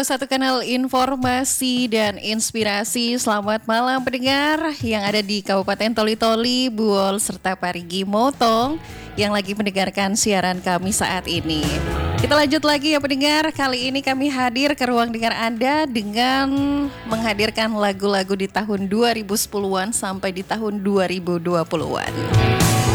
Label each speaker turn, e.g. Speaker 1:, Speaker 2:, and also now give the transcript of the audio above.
Speaker 1: salah satu kanal informasi dan inspirasi. Selamat malam pendengar yang ada di Kabupaten Toli-Toli, Buol, serta Parigi Motong yang lagi mendengarkan siaran kami saat ini. Kita lanjut lagi ya pendengar. Kali ini kami hadir ke ruang dengar Anda dengan menghadirkan lagu-lagu di tahun 2010-an sampai di tahun 2020-an.